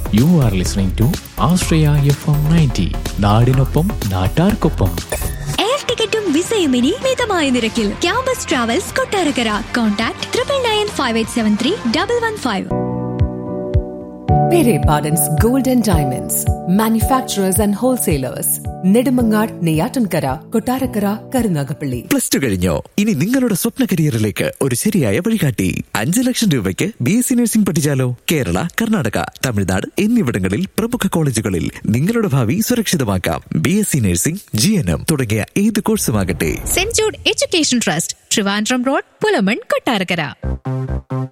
You are listening to Astraya FM 90. നാടിനൊപ്പം നാട്ടാർക്കൊപ്പം. Air ടിക്കറ്റും വിസയും ഇനി മിതമായ നിരക്കിൽ. Campus travels Kottarakkara. Contact 9995873115. Pere Pardon's Gold and Diamonds, manufacturers and wholesalers. Nedumangad, Neyyattinkara, Kottarakkara, Karunagappally. Plus two കഴിഞ്ഞോ? ഇനി നിങ്ങളുടെ സ്വപ്ന കരിയറിലേക്ക് ഒരു ശരിയായ വഴികാട്ടി. 5 ലക്ഷം രൂപയ്ക്ക് BSc നഴ്സിംഗ് പഠിച്ചാലോ? കേരള, കർണാടക, തമിഴ്നാട് എന്നിവിടങ്ങളിൽ പ്രമുഖ കോളേജുകളിൽ നിങ്ങളുടെ ഭാവി സുരക്ഷിതമാക്കാം. BSc നഴ്സിംഗ്, GNM തുടങ്ങിയ ഏത് കോഴ്സുമാകട്ടെ. Saint Jude education trust, Trivandrum road, Pulamon, Kottarakkara.